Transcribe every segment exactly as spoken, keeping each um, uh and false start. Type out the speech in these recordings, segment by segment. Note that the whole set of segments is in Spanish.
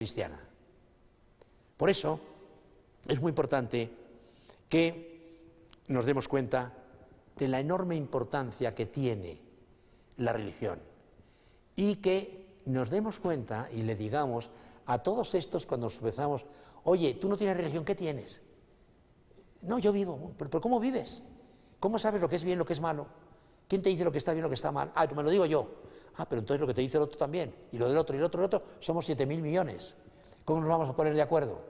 cristiana. Por eso es muy importante que nos demos cuenta de la enorme importancia que tiene la religión y que nos demos cuenta y le digamos a todos estos cuando nos empezamos, oye, tú no tienes religión, ¿qué tienes? No, yo vivo. ¿Pero, pero cómo vives? ¿Cómo sabes lo que es bien, lo que es malo? ¿Quién te dice lo que está bien, lo que está mal? Ah, me lo digo yo. Ah, pero entonces lo que te dice el otro también, y lo del otro, y el otro, y el otro, somos siete mil millones. ¿Cómo nos vamos a poner de acuerdo?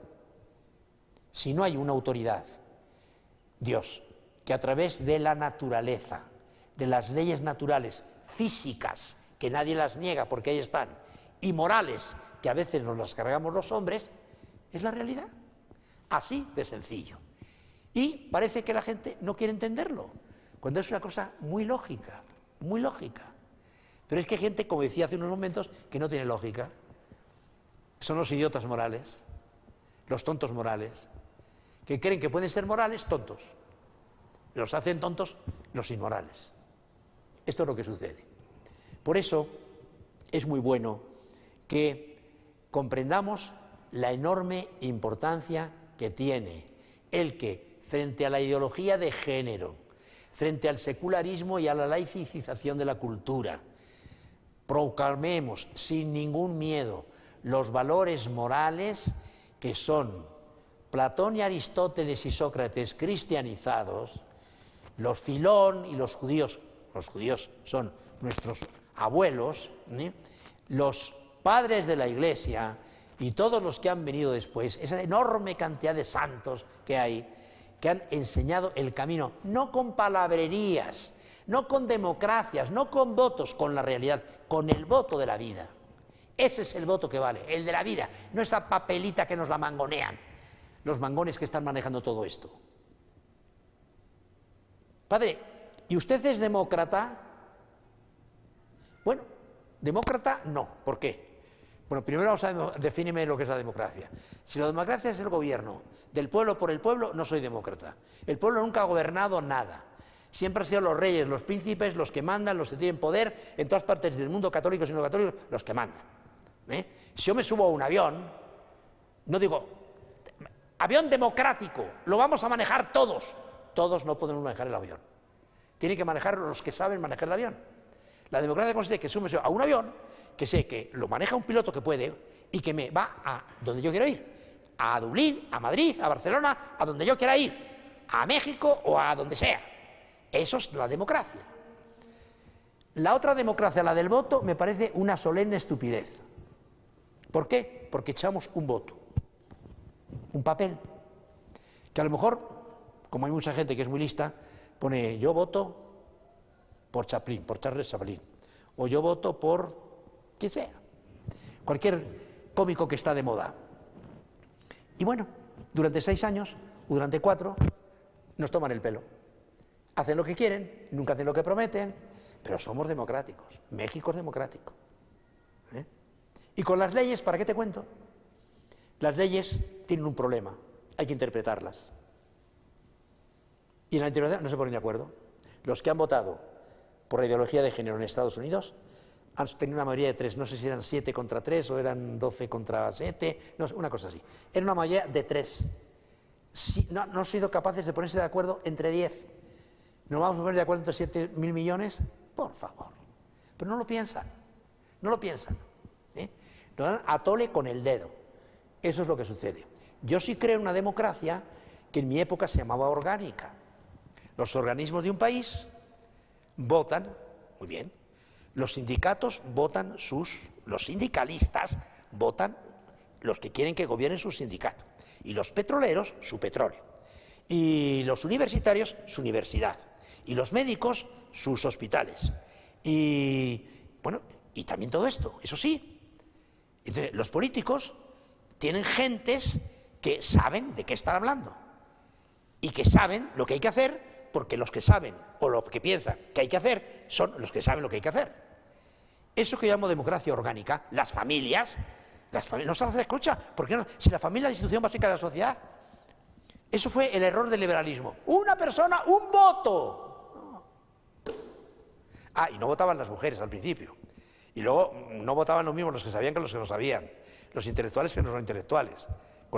Si no hay una autoridad, Dios, que a través de la naturaleza, de las leyes naturales, físicas, que nadie las niega porque ahí están, y morales, que a veces nos las cargamos los hombres, es la realidad. Así de sencillo. Y parece que la gente no quiere entenderlo, cuando es una cosa muy lógica, muy lógica. Pero es que hay gente, como decía hace unos momentos, que no tiene lógica. Son los idiotas morales, los tontos morales, que creen que pueden ser morales tontos. Los hacen tontos los inmorales. Esto es lo que sucede. Por eso es muy bueno que comprendamos la enorme importancia que tiene el que, frente a la ideología de género, frente al secularismo y a la laicización de la cultura, proclamemos sin ningún miedo los valores morales que son Platón y Aristóteles y Sócrates cristianizados, los Filón y los judíos, los judíos son nuestros abuelos, ¿eh? Los padres de la Iglesia y todos los que han venido después, esa enorme cantidad de santos que hay, que han enseñado el camino, no con palabrerías, no con democracias, no con votos, con la realidad, con el voto de la vida. Ese es el voto que vale, el de la vida, no esa papelita que nos la mangonean, los mangones que están manejando todo esto. Padre, ¿y usted es demócrata? Bueno, demócrata no. ¿Por qué? Bueno, primero vamos a definirme lo que es la democracia. Si la democracia es el gobierno del pueblo por el pueblo, no soy demócrata. El pueblo nunca ha gobernado nada. Siempre han sido los reyes, los príncipes, los que mandan, los que tienen poder, en todas partes del mundo, católicos y no católicos, los que mandan. ¿Eh? Si yo me subo a un avión, no digo, avión democrático, lo vamos a manejar todos. Todos no podemos manejar el avión. Tienen que manejar los que saben manejar el avión. La democracia consiste en que sume a un avión, que sé que lo maneja un piloto que puede y que me va a donde yo quiero ir. A Dublín, a Madrid, a Barcelona, a donde yo quiera ir. A México o a donde sea. Eso es la democracia. La otra democracia, la del voto, me parece una solemne estupidez. ¿Por qué? Porque echamos un voto, un papel, que a lo mejor, como hay mucha gente que es muy lista, pone yo voto por Chaplin, por Charles Chaplin, o yo voto por quien sea, cualquier cómico que está de moda. Y bueno, durante seis años, o durante cuatro, nos toman el pelo. Hacen lo que quieren, nunca hacen lo que prometen, pero somos democráticos. México es democrático. ¿Eh? Y con las leyes, ¿para qué te cuento? Las leyes tienen un problema, hay que interpretarlas. Y en la interpretación no se ponen de acuerdo. Los que han votado por la ideología de género en Estados Unidos han tenido una mayoría de tres, no sé si eran siete contra tres o eran doce contra siete, no sé, una cosa así. Era una mayoría de tres. Si, no, no han sido capaces de ponerse de acuerdo entre diez. ¿Nos vamos a poner de acuerdo entre siete mil millones? Por favor. Pero no lo piensan, no lo piensan. ¿eh? Nos dan a tole con el dedo. Eso es lo que sucede. Yo sí creo en una democracia que en mi época se llamaba orgánica. Los organismos de un país votan, muy bien, los sindicatos votan sus, los sindicalistas votan los que quieren que gobiernen su sindicato, y los petroleros su petróleo, y los universitarios su universidad, y los médicos sus hospitales, y bueno, y también todo esto, eso sí. Entonces, los políticos tienen gentes que saben de qué están hablando, y que saben lo que hay que hacer, porque los que saben o lo que piensan que hay que hacer son los que saben lo que hay que hacer. Eso que yo llamo democracia orgánica, las familias, las familias no se las escucha, ¿por qué no? Si la familia es la institución básica de la sociedad. Eso fue el error del liberalismo. Una persona, un voto. Ah, y no votaban las mujeres al principio. Y luego no votaban los mismos los que sabían que los que no sabían. los intelectuales y los no intelectuales.